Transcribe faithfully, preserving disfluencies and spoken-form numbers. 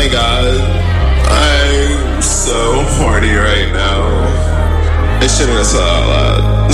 my god. I'm so horny right now. I shouldn't have said that out loud.